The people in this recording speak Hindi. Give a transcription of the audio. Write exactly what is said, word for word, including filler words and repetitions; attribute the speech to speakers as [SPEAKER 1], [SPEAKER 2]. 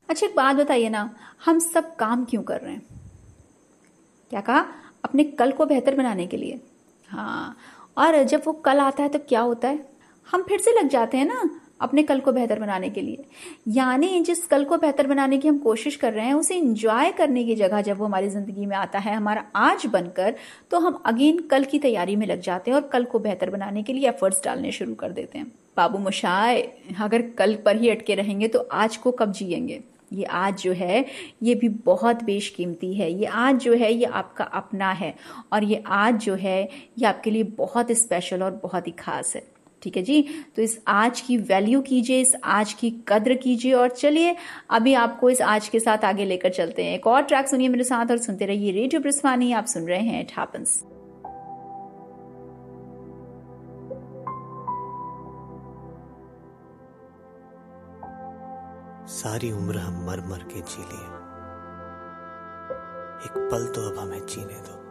[SPEAKER 1] अच्छा, एक बात बताइए ना, हम सब काम क्यों कर रहे हैं? क्या कहा? अपने कल को बेहतर बनाने के लिए। हाँ, और जब वो कल आता है तो क्या होता है? हम फिर से लग जाते हैं ना अपने कल को बेहतर बनाने के लिए। यानी जिस कल को बेहतर बनाने की हम कोशिश कर रहे हैं उसे एंजॉय करने की जगह जब वो हमारी ज़िंदगी में आता है हमारा आज बनकर, तो हम अगेन कल की तैयारी में लग जाते हैं और कल को बेहतर बनाने के लिए एफर्ट्स डालने शुरू कर देते हैं। बाबू मोशाय, अगर कल पर ही अटके रहेंगे तो आज को कब जिएंगे? ये आज जो है ये भी बहुत बेशकीमती है। ये आज जो है ये आपका अपना है, और ये आज जो है ये आपके लिए बहुत स्पेशल और बहुत ही खास है। ठीक है जी, तो इस आज की वैल्यू कीजिए, इस आज की कद्र कीजिए। और चलिए अभी आपको इस आज के साथ आगे लेकर चलते हैं। एक और ट्रैक सुनिए मेरे साथ और सुनते रहिए रेडियो ब्रिस्वानी। आप सुन रहे हैं इट हैपेंस।
[SPEAKER 2] सारी उम्र हम मर मर के जी लिए, एक पल तो अब हमें जीने दो।